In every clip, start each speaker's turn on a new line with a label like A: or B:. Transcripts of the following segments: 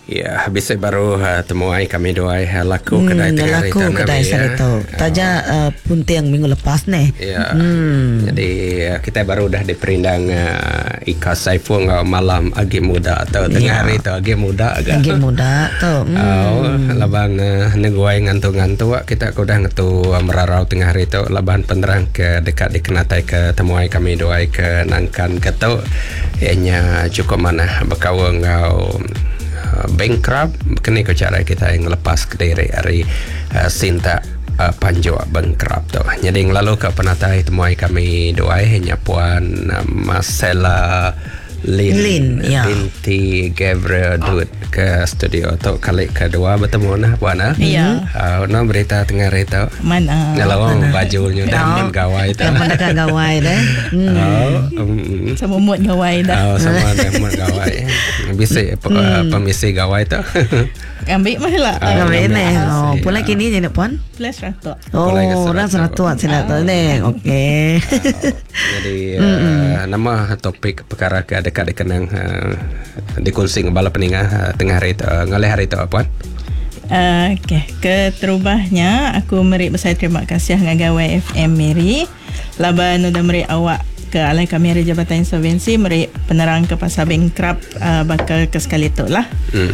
A: Ya, bisa baru temuai kami doai laku kedai tengah
B: laku kedai sarito. Taja puntiang minggu lepas nih.
A: Ya. Jadi kita baru dah diperindang Ika Saiful malam agi muda atau tengah hari tu agi muda agak.
B: Agi muda tu.
A: Labang neguai ngantu-ngantu kita kudah ngatu merarau tengah hari tu laban penerang ke dekat dikenatai ke temuai kami doai ke nangkan ketu ianya cukup mana berkawang ngau bankrupt kini ko cara kita yang lepas ke dari Sinta Panjwa bankrupt tu. Jadi yang lalu ke penatai temuai kami doai hanya puan Marcella Lin binti Gabriel Dut ke studio tu kali kedua bertemu nah puan
C: Ya.
A: No berita tengah hari tu.
C: Mana?
A: Kalau bajunya dah gawai tu.
B: Yang mendekat gawai dah.
C: Sama mood gawai dah.
A: Sama mood gawai. Bisa pemisi gawai tu.
C: Ambil malah.
B: Ambil ni. Pula kini je nak puan?
C: Plus ratok.
B: Orang seratus sila tu ni. Okey.
A: Jadi nama topik perkara ke dekat dikenang dikonsing bala peningah tengah hari tu ngalih hari tu puan.
C: Okey, keterubahnya aku meri besar terima kasih ngagawai FM Miri. Laban udah meri awak ke alai kami hari Jabatan Insolvensi meri penerang ke pasal bankrupt bakal ke sekali tu lah.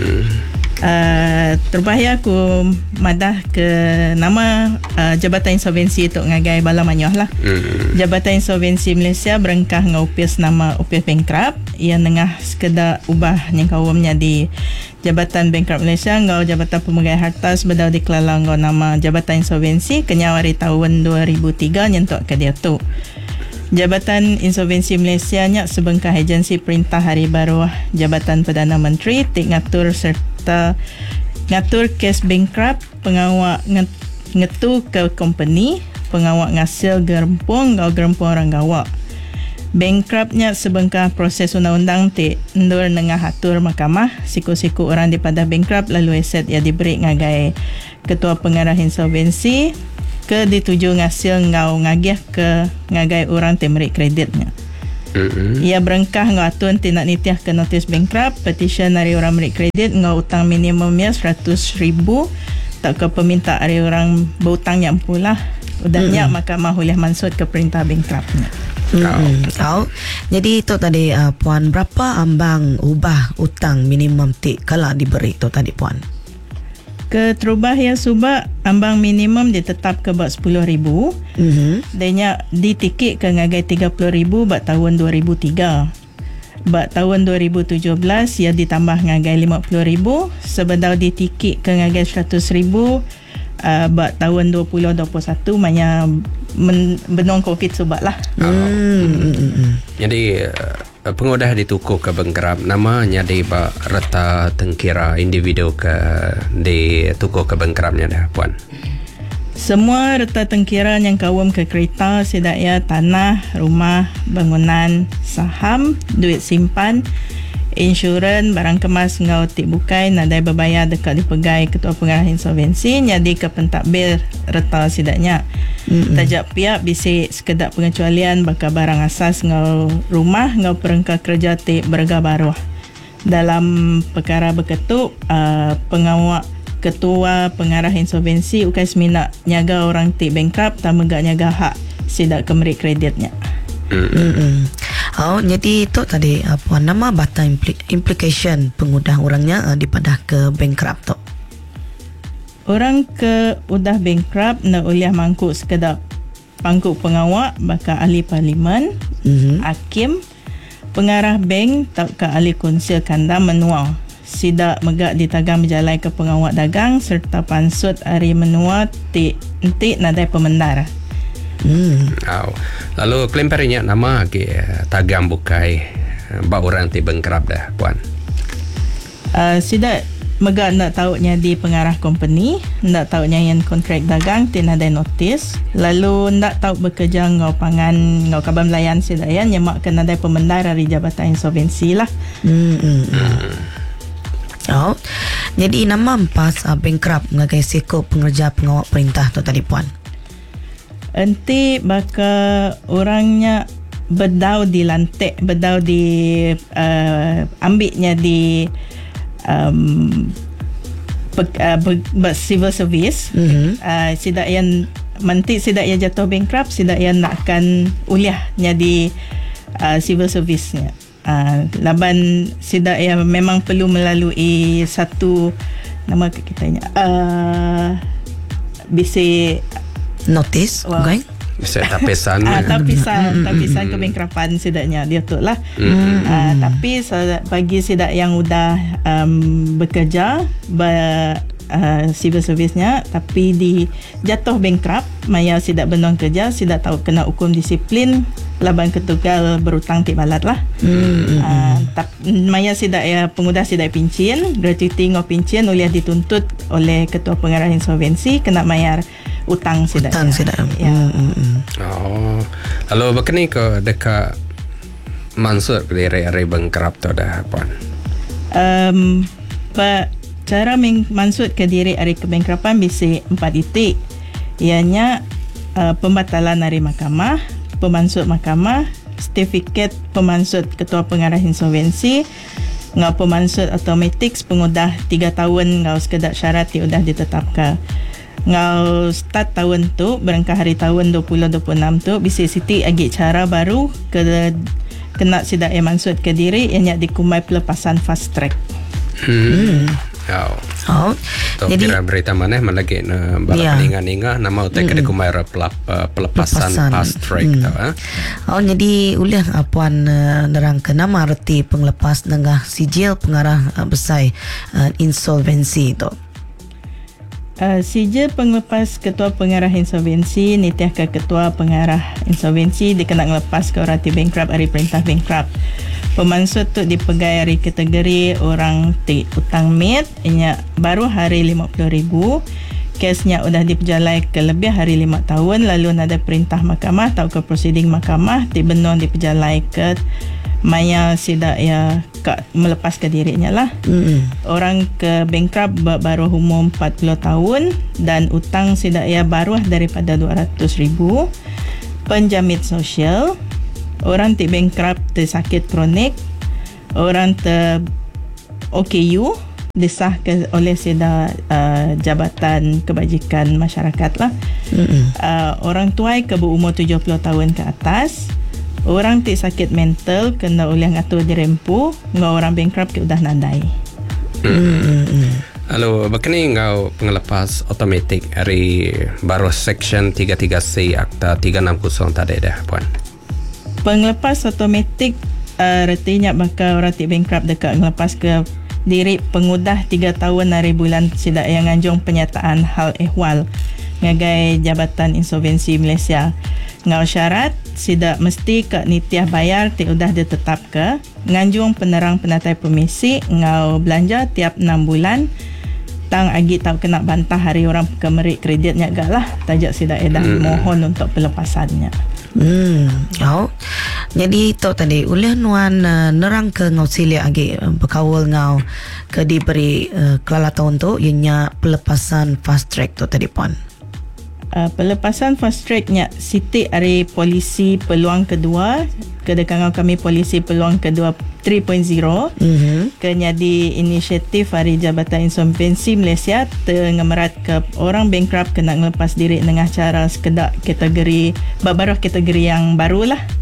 C: Terbahaya aku madah ke nama Jabatan Insolvensi tu ngagai bala manyoh lah. Jabatan Insolvensi Malaysia berengkah ngaupias nama upias bankrupt yang tengah sekedar ubah yang kawamnya di Jabatan Bankrupt Malaysia ngau Jabatan Pemegai Harta sebedau dikelalang ngau nama Jabatan Insolvensi kenyawari tahun 2003 nyentuk ke dia tu. Jabatan Insolvensi Malaysia nya sebengkah agensi perintah hari baru Jabatan Perdana Menteri tik ngatur serta ngatur kes bankrupt, pengawak ngetu ke company, pengawak ngasil gerempung ngau gerempung orang gawak. Bankruptnya sebengkah proses undang-undang tik endur nengah atur mahkamah siku-siku orang daripada bankrupt lalu aset ia diberi ngagai ketua pengarah insolvensi ke dituju ngasil ngau ngagih ke ngagai orang temerik kreditnya. Ia berengkah ngau atun tindak nitiah ke notis bankrupt petition dari orang merik kredit ngau utang minimumnya 100,000 tak ke peminta dari orang berutangnya empulah udahnya mahkamah boleh mansut ke perintah bankruptnya.
B: Jadi itu tadi puan berapa ambang ubah utang minimum tik kalau diberi tu tadi puan?
C: Keterubah yang subak ambang minimum ditetap ke buat 10,000. Danya ditikik ke ngagai 30,000 buat tahun 2003. Buat tahun 2017 ia ditambah ngagai 50,000 sebedau ditikik ke ngagai 100,000 buat tahun 2021 manya benung COVID subak lah.
A: Jadi pengudah ditukuk ke bankrupt namanya di reta tengkira individu ke ditukuk ke bankruptnya dah puan.
C: Semua reta tengkira yang kawam ke kereta sedaya tanah, rumah, bangunan, saham, duit simpan, insurans, barang kemas ngau tik bukai nadai berbayar dekat dipegai ketua pengarah insolvensi nyadi ke pentadbir reta sedaknya. Tajak pihak bisi sekedar pengecualian bakal barang asas ngau rumah ngau perengkah kerja tik berga baruah. Dalam perkara berketuk pengawak ketua pengarah insolvensi ukai semina nyaga orang tik bankrupt tak megak nyaga hak sidak kemerik kreditnya.
B: Jadi itu tadi puan nama batang implication pengudah orangnya daripada ke bankrupt tu.
C: Orang ke udah bankrupt nak uliah mangkuk sekedar pangkuk pengawak bakal ahli parlimen, hakim, pengarah bank tak ke ahli konsil kandang menua. Sidak megak ditagam berjalai ke pengawak dagang serta pansut hari menua entik nadai pemendar.
A: Lalu klaim perinya nama ke tagam bukai bak orang ti bankrupt dah puan.
C: Sidak megak nak tahunya di pengarah company, nak tahunya yang kontrak dagang tin ada notis, lalu nak tahu bekerja ngau pangan ngau kabar melayan sidayan nyemak kena ada pemendar dari Jabatan Insolvensi lah.
B: Jadi nama empas bankrupt ngagai seko pengerja pengawak perintah tu tadi puan.
C: Enti bakal orangnya bedau di lantik, bedau di ambilnya di civil service. Sida yang mantik sida yang jatuh bankrupt, sida yang nakkan uliahnya di civil service-nya. Laban sida yang memang perlu melalui satu nama kitanya bisi
B: notice, okay?
A: Bisa tapisan.
C: Tapisan kebankrapan sidaknya dia tu lah. Tapi bagi sidak yang udah bekerja civil service-nya tapi di jatuh bankrupt, maya sidak benong kerja, sidak tahu kena hukum disiplin, laban ketugal berutang tik balat lah. Maya sidak ya pengudah sidak pincin, gratuity ngau pincin uliah dituntut oleh ketua pengarah insolvensi kena mayar utang sidak. Ya.
A: Lalu begini ke dekat mansur ke diri bankrupt tu dah puan.
C: Cara mansud ke diri hari kebankrapan bisa 4 titik. Ianya pembatalan dari mahkamah, pemansud mahkamah, sertifikat pemansud ketua pengarah insolvensi, ngau pemansud automatik pengudah 3 tahun ngau sekedar syarat yang sudah ditetapkan. Ngau start tahun tu berangkat hari tahun 2026 tu bisa siti agi cara baru kena sidak mansud ke diri ianya dikumai pelepasan fast track.
B: Jadi
A: kira berita mana lagi balap ninga nama utai kena kumai pelepasan fast track
B: jadi uliah puan nerangkan nama arti penglepas nengah sijil pengarah besar insolvensi tu.
C: Sijil penglepas ketua pengarah insolvensi nitiah ke ketua pengarah insolvensi dikena ngelepas ke orang bankrupt hari perintah bankrupt. Pemansud tu dipegai hari kategori orang utang mit, ianya baru hari 50,000. Kesnya udah diperjalai ke lebih hari 5 tahun, lalu ada perintah mahkamah atau ke prosiding mahkamah dibenong diperjalai ke maya sidak ya melepas ke dirinya lah. Orang ke bankrupt baru umur 40 tahun dan utang sidak ya baru daripada 200,000. Penjamin sosial, orang bankrupt sakit kronik, orang OKU disahkan oleh seda Jabatan Kebajikan Masyarakat lah. Orang tuai ke berumur 70 tahun ke atas, orang sakit mental kena oleh ngatur dirempu, ngau orang bankrupt ke udah nandai.
A: Lalu begini ngau pengelepas automatik hari baru section 33C Akta 360 tadi dah puan.
C: Pengelepas automatik artinya bakal orang bankrupt dekat ngelepas ke diri pengudah 3 tahun dari bulan sidak yang nganjung penyataan hal ehwal ngagai Jabatan Insolvensi Malaysia. Ngau syarat sidak mesti ke nitiah bayar udah ditetap ke nganjung penerang penatai permisi ngau belanja tiap 6 bulan tang agi tak kena bantah hari orang kemerik kreditnya gak lah tajak sidak edah mohon untuk pelepasannya.
B: Jadi tu tadi ulih nuan nerang ke ngau silia agi berkawal ngau ke diberi kelala tahun tu ianya pelepasan fast track tu tadi puan.
C: Pelepasan fast tracknya siti hari polisi peluang kedua kedekangan kami polisi peluang kedua 3.0 kenyadi inisiatif hari Jabatan Insolvensi Malaysia tengemerat ke orang bankrupt kena ngelepas diri dengan cara sekedar kategori baru kategori yang baru lah.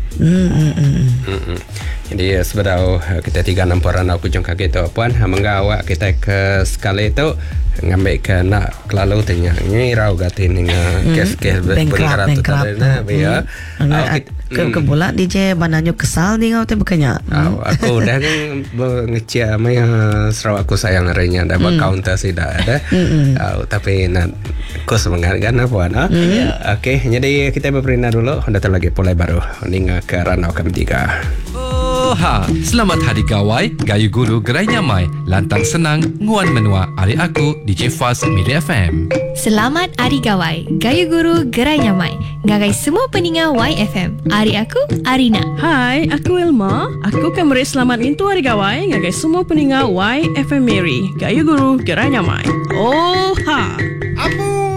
A: Jadi sebenarnya kita 3-6 orang aku jangka gitu puan mengawak kita ke sekali itu ngambil ke nak kelalu tanya ngirau gatin dengan kes-kes
B: bankrupt ya ke bola DJ bananyo kesal ni ngau te bukannya
A: aku dah ngecia maya Sarawak aku sayang harinya dah counter tidak ada tapi nak kos menghargai puan okey jadi kita berperindah dulu datang lagi mulai baru ninga ke ranau kami 3.
D: Selamat Hari Gawai, Gayu Guru Gerai Nyamai, lantang senang, nguan menua. Ari aku DJ Faz Miri FM.
E: Selamat Hari Gawai, Gayu Guru Gerai Nyamai, ngagai semua peningat YFM. Ari aku Arina.
F: Hai, aku Elma. Aku kamera selamat mintu Hari Gawai, ngagai semua peningat YFM Miri, Gayu Guru Gerai Nyamai. Oh ha.
G: Apu